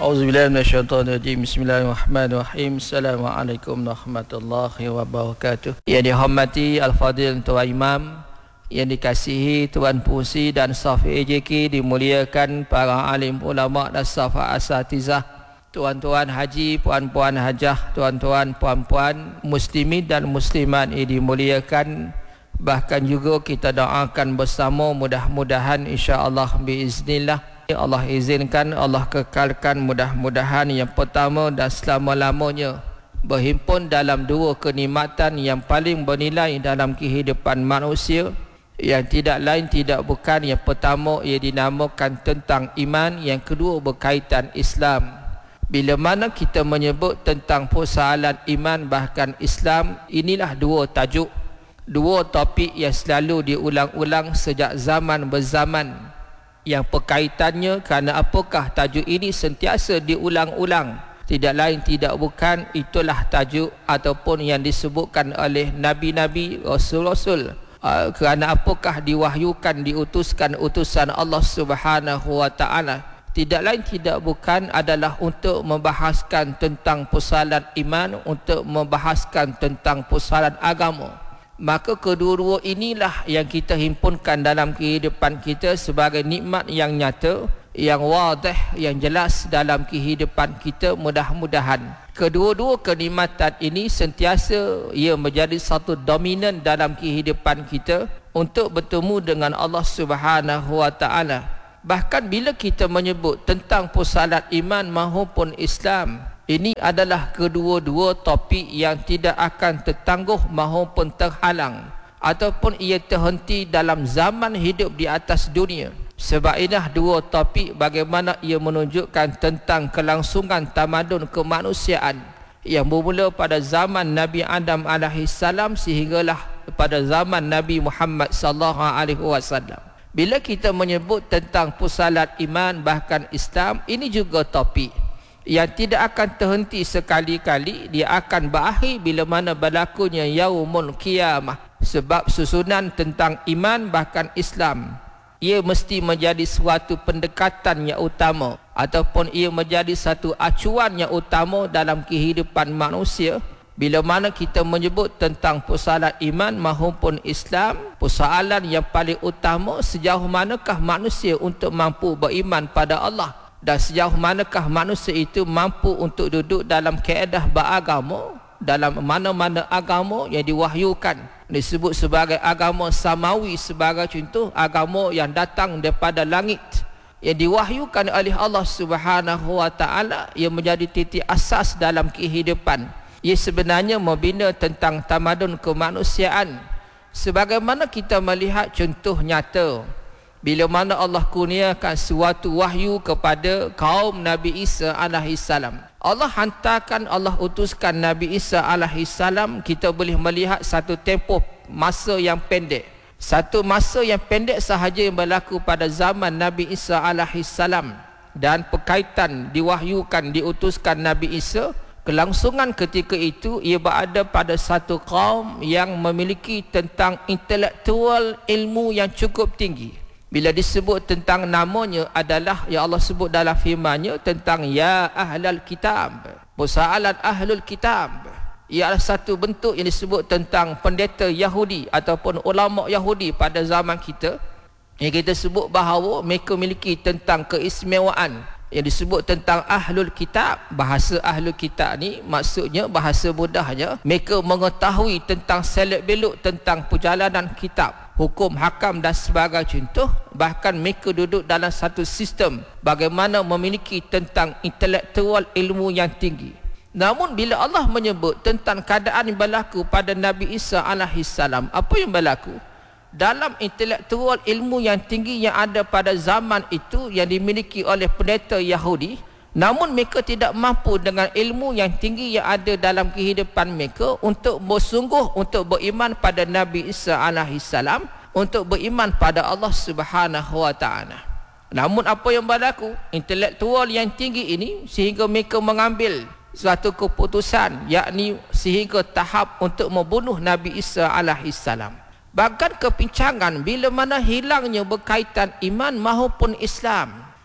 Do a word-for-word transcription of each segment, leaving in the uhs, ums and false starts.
A'udzubillahi minasyaitonirrajim. Bismillahirrahmanirrahim. Assalamualaikum warahmatullahi wabarakatuh. Yang dihormati Al-Fadhil Tuan Imam, yang dikasihi Tuan Pusi dan staf A J K, dimuliakan para alim ulama dan staf asatizah, tuan-tuan haji, puan-puan hajah, tuan-tuan puan-puan muslimin dan muslimat yang dimuliakan. Bahkan juga kita doakan bersama, mudah-mudahan insya-Allah biiznillah Allah izinkan, Allah kekalkan, mudah-mudahan yang pertama dan selama-lamanya berhimpun dalam dua kenikmatan yang paling bernilai dalam kehidupan manusia, yang tidak lain tidak bukan, yang pertama ia dinamakan tentang iman, yang kedua berkaitan Islam. Bila mana kita menyebut tentang persoalan iman bahkan Islam, inilah dua tajuk, dua topik yang selalu diulang-ulang sejak zaman berzaman, yang perkaitannya kerana apakah tajuk ini sentiasa diulang-ulang, tidak lain tidak bukan itulah tajuk ataupun yang disebutkan oleh nabi-nabi, rasul-rasul. Uh, kerana apakah diwahyukan, diutuskan utusan Allah Subhanahu wa taala, tidak lain tidak bukan adalah untuk membahaskan tentang persoalan iman, untuk membahaskan tentang persoalan agama. Maka kedua-dua inilah yang kita himpunkan dalam kehidupan kita sebagai nikmat yang nyata, yang wadih, yang jelas dalam kehidupan kita. Mudah-mudahan kedua-dua kenikmatan ini sentiasa ia menjadi satu dominan dalam kehidupan kita untuk bertemu dengan Allah Subhanahu wa taala. Bahkan bila kita menyebut tentang persoalan iman maupun Islam, ini adalah kedua-dua topik yang tidak akan tertangguh maupun terhalang ataupun ia terhenti dalam zaman hidup di atas dunia. Sebab inilah dua topik bagaimana ia menunjukkan tentang kelangsungan tamadun kemanusiaan yang bermula pada zaman Nabi Adam alaihi salam sehinggalah pada zaman Nabi Muhammad sallallahu alaihi wasallam. Bila kita menyebut tentang persoalan iman bahkan Islam, ini juga topik yang tidak akan terhenti sekali-kali, dia akan berakhir bila mana berlakunya yaumul qiyamah. Sebab susunan tentang iman bahkan Islam, ia mesti menjadi suatu pendekatan yang utama ataupun ia menjadi satu acuan yang utama dalam kehidupan manusia. Bila mana kita menyebut tentang persoalan iman maupun Islam, persoalan yang paling utama sejauh manakah manusia untuk mampu beriman pada Allah, dan sejauh manakah manusia itu mampu untuk duduk dalam kaedah beragama, dalam mana-mana agama yang diwahyukan, disebut sebagai agama samawi sebagai contoh, agama yang datang daripada langit, yang diwahyukan oleh Allah Subhanahu wa taala, yang menjadi titik asas dalam kehidupan. Ia sebenarnya membina tentang tamadun kemanusiaan. Sebagaimana kita melihat contoh nyata bila mana Allah kurniakan suatu wahyu kepada kaum Nabi Isa alaihi salam. Allah hantarkan, Allah utuskan Nabi Isa alaihi salam, kita boleh melihat satu tempoh masa yang pendek. Satu masa yang pendek sahaja yang berlaku pada zaman Nabi Isa alaihi salam, dan berkaitan diwahyukan, diutuskan Nabi Isa. Kelangsungan ketika itu ia berada pada satu kaum yang memiliki tentang intelektual ilmu yang cukup tinggi. Bila disebut tentang namanya adalah yang Allah sebut dalam firman-Nya tentang ya ahlal kitab. Persoalan ahlul kitab ia adalah satu bentuk yang disebut tentang pendeta Yahudi ataupun ulama Yahudi pada zaman kita, yang kita sebut bahawa mereka memiliki tentang keistimewaan yang disebut tentang ahlul kitab. Bahasa ahlul kitab ni maksudnya, bahasa mudahnya, mereka mengetahui tentang selok belok tentang perjalanan kitab, hukum, hakam dan sebagai contoh. Bahkan mereka duduk dalam satu sistem bagaimana memiliki tentang intelektual ilmu yang tinggi. Namun bila Allah menyebut tentang keadaan yang berlaku pada Nabi Isa alaihi salam, apa yang berlaku? Dalam intelektual ilmu yang tinggi yang ada pada zaman itu yang dimiliki oleh pendeta Yahudi, namun mereka tidak mampu dengan ilmu yang tinggi yang ada dalam kehidupan mereka untuk bersungguh untuk beriman pada Nabi Isa alaihi salam, untuk beriman pada Allah Subhanahu wa taala. Namun apa yang berlaku? Intelektual yang tinggi ini sehingga mereka mengambil suatu keputusan, yakni sehingga tahap untuk membunuh Nabi Isa alaihi salam. Bahkan kepincangan bila mana hilangnya berkaitan iman maupun Islam.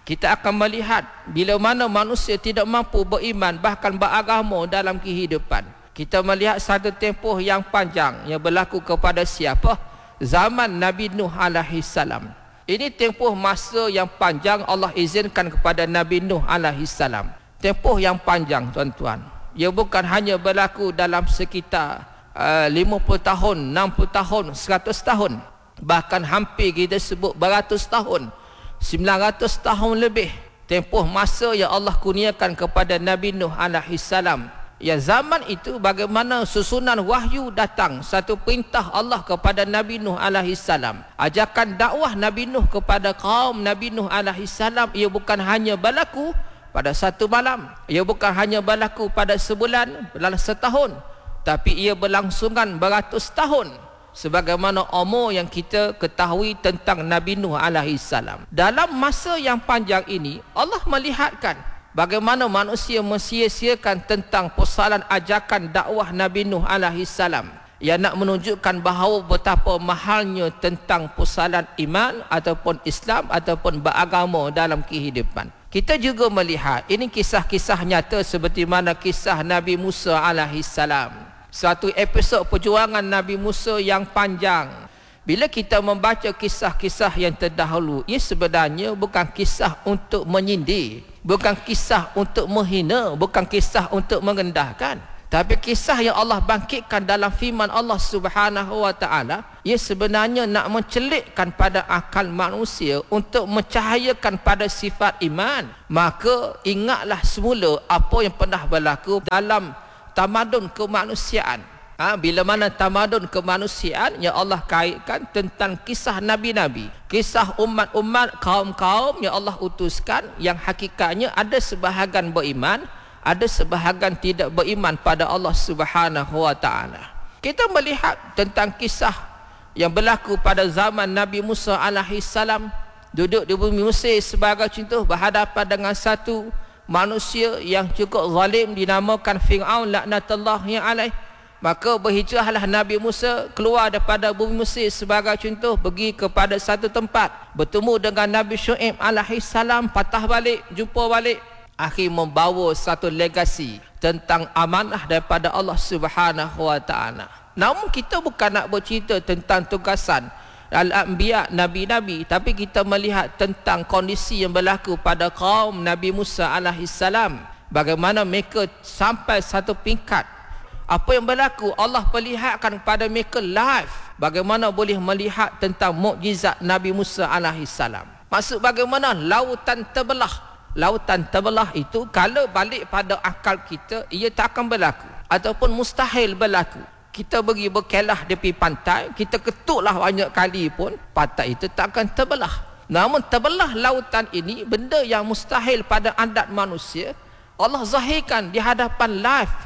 kita akan melihat bila mana manusia tidak mampu beriman bahkan beragama dalam kehidupan. Kita melihat satu tempoh yang panjang yang berlaku kepada siapa? Zaman Nabi Nuh alaihi salam. Ini tempoh masa yang panjang Allah izinkan kepada Nabi Nuh alaihi salam. Tempoh yang panjang tuan-tuan. Ia bukan hanya berlaku dalam sekitar uh, lima puluh tahun, enam puluh tahun, seratus tahun. Bahkan hampir kita sebut beratus tahun. sembilan ratus tahun lebih tempoh masa yang Allah kurniakan kepada Nabi Nuh alaihi salam. Ya, zaman itu bagaimana susunan wahyu datang, satu perintah Allah kepada Nabi Nuh alaihi salam. Ajakan dakwah Nabi Nuh kepada kaum Nabi Nuh alaihi salam ia bukan hanya berlaku pada satu malam, ia bukan hanya berlaku pada sebulan, dalam setahun, tapi ia berlangsungan beratus tahun. Sebagaimana umur yang kita ketahui tentang Nabi Nuh alaihi salam. Dalam masa yang panjang ini Allah melihatkan bagaimana manusia mensia-siakan tentang persoalan ajakan dakwah Nabi Nuh alaihi salam yang nak menunjukkan bahawa betapa mahalnya tentang persoalan iman ataupun Islam ataupun beragama dalam kehidupan. Kita juga melihat ini kisah-kisah nyata seperti mana kisah Nabi Musa alaihi salam. Suatu episod perjuangan Nabi Musa yang panjang. Bila kita membaca kisah-kisah yang terdahulu, ia sebenarnya bukan kisah untuk menyindir, bukan kisah untuk menghina, bukan kisah untuk merendahkan, tapi kisah yang Allah bangkitkan dalam firman Allah Subhanahu wa taala, ia sebenarnya nak mencelikkan pada akal manusia untuk mencahayakan pada sifat iman. Maka ingatlah semula apa yang pernah berlaku dalam tamadun kemanusiaan. Ha, bila mana tamadun kemanusiaan yang Allah kaitkan tentang kisah nabi-nabi, kisah umat-umat, kaum-kaum yang Allah utuskan, yang hakikatnya ada sebahagian beriman, ada sebahagian tidak beriman pada Allah Subhanahu wa taala. Kita melihat tentang kisah yang berlaku pada zaman Nabi Musa alaihi salam duduk di bumi Mesir sebagai contoh berhadapan dengan satu manusia yang cukup zalim dinamakan Fir'aun laknatullahi alaih. Maka berhijrahlah Nabi Musa keluar daripada bumi Mesir sebagai contoh, pergi kepada satu tempat, bertemu dengan Nabi Syuaib alaihi salam, patah balik, jumpa balik, akhir membawa satu legasi tentang amanah daripada Allah Subhanahu wa taala. Namun kita bukan nak bercerita tentang tugasan Al-Anbiya, Nabi-Nabi, tapi kita melihat tentang kondisi yang berlaku pada kaum Nabi Musa alaihi salam. Bagaimana mereka sampai satu tingkat, apa yang berlaku Allah perlihatkan kepada mereka live. Bagaimana boleh melihat tentang mukjizat Nabi Musa alaihi salam. Maksud bagaimana lautan terbelah. Lautan terbelah itu kalau balik pada akal kita, ia tak akan berlaku ataupun mustahil berlaku. Kita pergi berkelah di tepi pantai, kita ketuklah banyak kali pun pantai itu tak akan terbelah. Namun terbelah lautan ini benda yang mustahil pada adat manusia, Allah zahirkan di hadapan live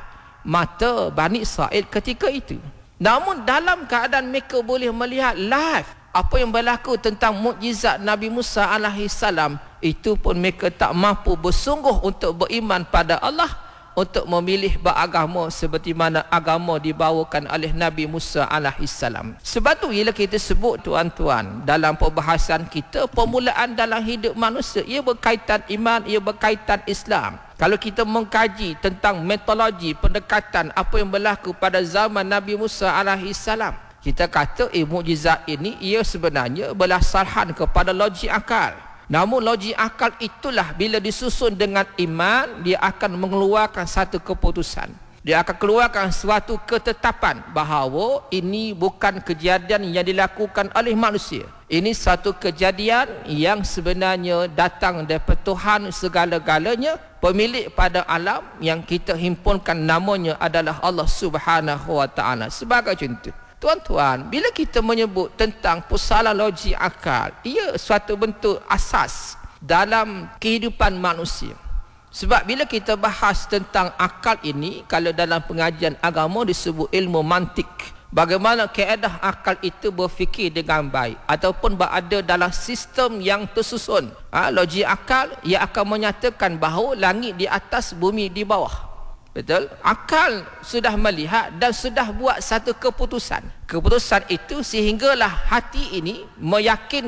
mata Bani Israel ketika itu. Namun dalam keadaan mereka boleh melihat live apa yang berlaku tentang mukjizat Nabi Musa alaihi salam, itu pun mereka tak mampu bersungguh untuk beriman pada Allah, untuk memilih beragama seperti mana agama dibawakan oleh Nabi Musa alaihi salam. Sebab tu bila kita sebut tuan-tuan dalam perbahasan kita, permulaan dalam hidup manusia ia berkaitan iman, ia berkaitan Islam. Kalau kita mengkaji tentang metodologi pendekatan apa yang berlaku pada zaman Nabi Musa alaihi salam, kita kata eh mukjizat ini ia sebenarnya berdasarkan kepada logik akal. Namun logik akal itulah bila disusun dengan iman, dia akan mengeluarkan satu keputusan. Dia akan keluarkan suatu ketetapan bahawa ini bukan kejadian yang dilakukan oleh manusia. Ini satu kejadian yang sebenarnya datang daripada Tuhan segala-galanya, pemilik pada alam, yang kita himpunkan namanya adalah Allah Subhanahu wa taala. Sebagai contoh, tuan-tuan, bila kita menyebut tentang persoalan logik akal, ia suatu bentuk asas dalam kehidupan manusia. Sebab bila kita bahas tentang akal ini, kalau dalam pengajian agama disebut ilmu mantik, bagaimana kaedah akal itu berfikir dengan baik ataupun berada dalam sistem yang tersusun. Ha, logik akal ia akan menyatakan bahawa langit di atas, bumi di bawah. Betul? Akal sudah melihat dan sudah buat satu keputusan. Keputusan itu sehinggalah hati ini meyakinkan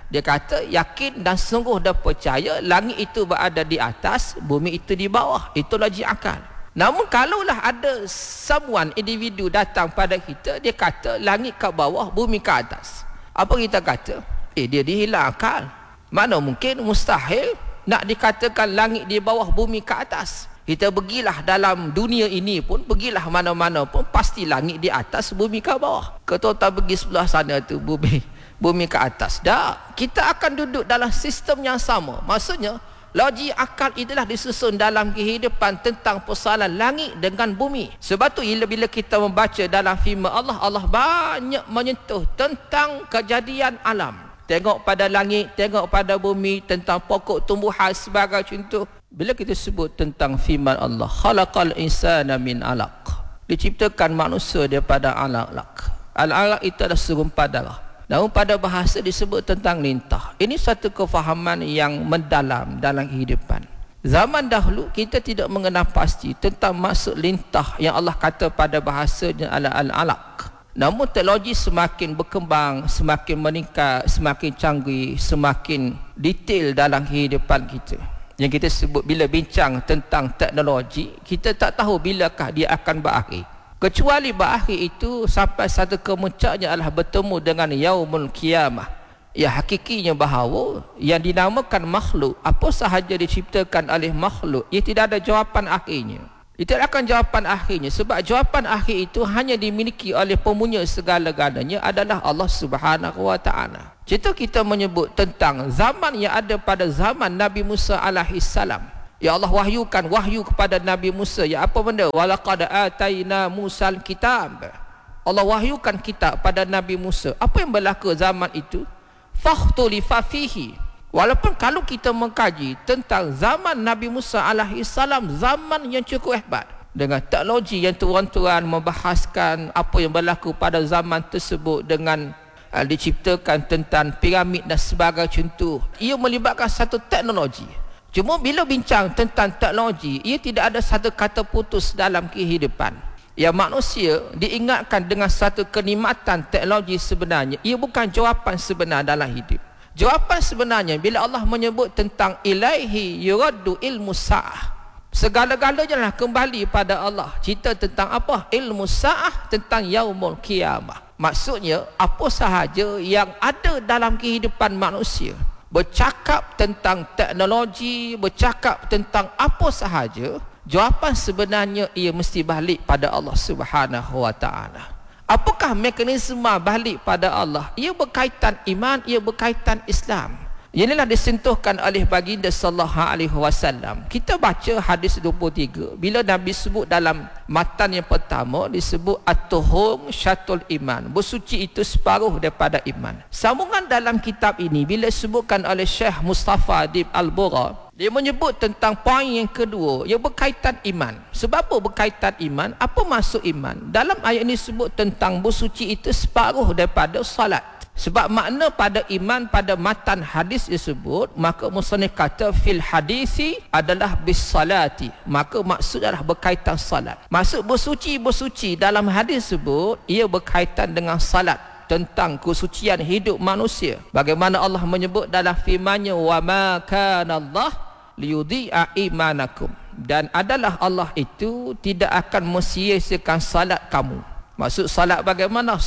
Dia kata yakin dan sungguh dan percaya langit itu berada di atas, bumi itu di bawah. Itu logik akal. Namun kalaulah ada someone, individu datang pada kita, dia kata langit ke bawah, bumi ke atas. Apa kita kata? Eh, dia dihilang akal. Mana mungkin, mustahil nak dikatakan langit di bawah, bumi ke atas. Kita pergilah dalam dunia ini pun, pergilah mana-mana pun, pasti langit di atas, bumi ke bawah. Kau tak pergi sebelah sana tu, bumi bumi ke atas. Tak. Kita akan duduk dalam sistem yang sama. Maksudnya, logik akal itulah disusun dalam kehidupan tentang persoalan langit dengan bumi. Sebab tu bila-bila kita membaca dalam firman Allah, Allah banyak menyentuh tentang kejadian alam. Tengok pada langit, tengok pada bumi, tentang pokok tumbuhan sebagai contoh. Bila kita sebut tentang firman Allah, khalaqal insana min alaq, diciptakan manusia daripada alaq. Al-alaq itu adalah serumpa darah. Namun pada bahasa disebut tentang lintah. Ini satu kefahaman yang mendalam dalam kehidupan. Zaman dahulu kita tidak mengenal pasti tentang maksud lintah yang Allah kata pada bahasanya al-alaq. Namun teknologi semakin berkembang, semakin meningkat, semakin canggih, semakin detail dalam kehidupan kita. Yang kita sebut bila bincang tentang teknologi, kita tak tahu bilakah dia akan berakhir. Kecuali berakhir itu sampai satu kemuncaknya adalah bertemu dengan yaumul qiyamah. Ya, hakikinya bahawa yang dinamakan makhluk, apa sahaja diciptakan oleh makhluk, ia tidak ada jawapan akhirnya. Itu akan jawapan akhirnya, sebab jawapan akhir itu hanya dimiliki oleh pemunya segala-galanya adalah Allah Subhanahu wa taala. Cerita kita menyebut tentang zaman yang ada pada zaman Nabi Musa alaihi salam. Ya Allah wahyukan wahyu kepada Nabi Musa. Ya apa benda? Walaqad ataina Musal kitab. Allah wahyukan kitab pada Nabi Musa. Apa yang berlaku zaman itu? Fakhtulifa fihi. Walaupun kalau kita mengkaji tentang zaman Nabi Musa alaihi salam, zaman yang cukup hebat dengan teknologi yang tuan-tuan membahaskan apa yang berlaku pada zaman tersebut dengan uh, diciptakan tentang piramid dan sebagainya contoh. Ia melibatkan satu teknologi. Cuma bila bincang tentang teknologi, ia tidak ada satu kata putus dalam kehidupan. Ya, manusia diingatkan dengan satu kenikmatan teknologi sebenarnya. Ia bukan jawapan sebenar dalam hidup. Jawapan sebenarnya bila Allah menyebut tentang ilaihi yuraddu ilmu sa'ah, segala-galanya lah kembali pada Allah. Cerita tentang apa? Ilmu sa'ah, tentang yaumul qiyamah. Maksudnya apa sahaja yang ada dalam kehidupan manusia, bercakap tentang teknologi, bercakap tentang apa sahaja, jawapan sebenarnya ia mesti balik pada Allah Subhanahu wa taala. Apakah mekanisme balik pada Allah? Ia berkaitan iman, ia berkaitan Islam. Inilah disentuhkan oleh baginda sallallahu alaihi wasallam. Kita baca hadis dua puluh tiga, bila Nabi sebut dalam matan yang pertama disebut at-tuhum syatul iman. Bersuci itu separuh daripada iman. Sambungan dalam kitab ini bila disebutkan oleh Syekh Mustafa Adib Al-Bura, dia menyebut tentang poin yang kedua, ia berkaitan iman. Sebab apa berkaitan iman? Apa maksud iman? Dalam ayat ini sebut tentang bersuci itu separuh daripada salat. Sebab makna pada iman pada matan hadis disebut, maka musannif kata fil hadisi adalah bis salati. Maka maksud adalah berkaitan salat. Maksud bersuci-bersuci dalam hadis sebut, ia berkaitan dengan salat, tentang kesucian hidup manusia. Bagaimana Allah menyebut dalam firman-Nya, wa ma kana Allah liyudhi'a imanakum, dan adalah Allah itu tidak akan mensia-siakan salat kamu. Maksud salat bagaimana?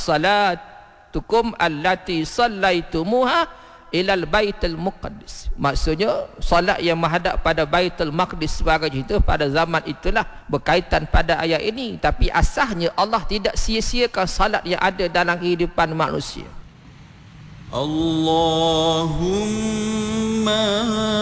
Salatukum allati sallaitumuha ilal baitul muqaddis. Maksudnya salat yang menghadap pada baitul maqdis sebagai itu pada zaman itulah berkaitan pada ayat ini. Tapi asasnya Allah tidak sia-siakan salat yang ada dalam kehidupan manusia. Allahumma